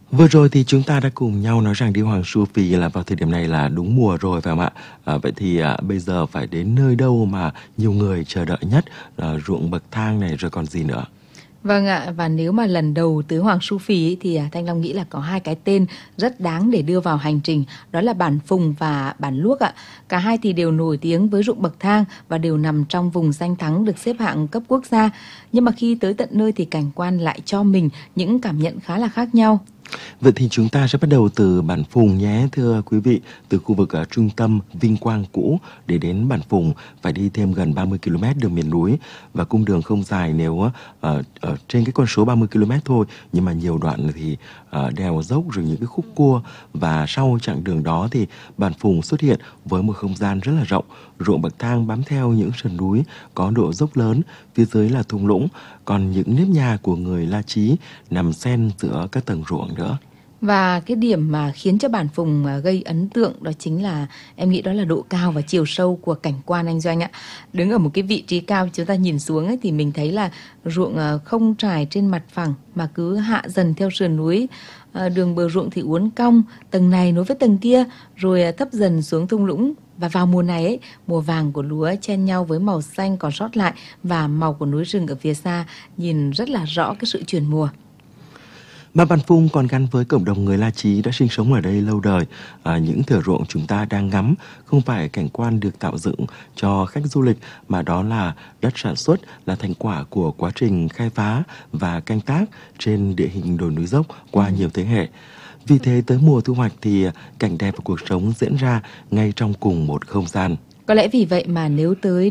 Vừa rồi thì chúng ta đã cùng nhau nói rằng đi Hoàng Su Phi là vào thời điểm này là đúng mùa rồi phải không ạ? Vậy thì bây giờ phải đến nơi đâu mà nhiều người chờ đợi nhất? Ruộng bậc thang này rồi còn gì nữa? Vâng ạ, và nếu mà lần đầu tới Hoàng Su Phi ấy, thì Thanh Long nghĩ là có hai cái tên rất đáng để đưa vào hành trình, đó là Bản Phùng và Bản Luốc ạ. Cả hai thì đều nổi tiếng với ruộng bậc thang và đều nằm trong vùng danh thắng được xếp hạng cấp quốc gia. Nhưng mà khi tới tận nơi thì cảnh quan lại cho mình những cảm nhận khá là khác nhau. Vậy thì chúng ta sẽ bắt đầu từ Bản Phùng nhé, thưa quý vị. Từ khu vực trung tâm Vinh Quang cũ để đến Bản Phùng phải đi thêm gần 30 km đường miền núi. Và cung đường không dài nếu ở trên cái con số 30 km thôi, nhưng mà nhiều đoạn thì đèo dốc rồi những cái khúc cua. Và sau chặng đường đó thì Bản Phùng xuất hiện với một không gian rất là rộng, ruộng bậc thang bám theo những sườn núi có độ dốc lớn, phía dưới là thung lũng, còn những nếp nhà của người La Chí nằm xen giữa các tầng ruộng nữa. Và cái điểm mà khiến cho Bản Phùng gây ấn tượng đó chính là em nghĩ đó là độ cao và chiều sâu của cảnh quan anh Doanh ạ. Đứng ở một cái vị trí cao chúng ta nhìn xuống ấy, thì mình thấy là ruộng không trải trên mặt phẳng mà cứ hạ dần theo sườn núi. Đường bờ ruộng thì uốn cong, tầng này nối với tầng kia rồi thấp dần xuống thung lũng. Và vào mùa này ấy, mùa vàng của lúa chen nhau với màu xanh còn sót lại và màu của núi rừng ở phía xa, nhìn rất là rõ cái sự chuyển mùa. Mà Bản Phùng còn gắn với cộng đồng người La Chí đã sinh sống ở đây lâu đời. Những thửa ruộng chúng ta đang ngắm không phải cảnh quan được tạo dựng cho khách du lịch, mà đó là đất sản xuất, là thành quả của quá trình khai phá và canh tác trên địa hình đồi núi dốc qua nhiều thế hệ. Vì thế tới mùa thu hoạch thì cảnh đẹp và cuộc sống diễn ra ngay trong cùng một không gian. Có lẽ vì vậy mà nếu tới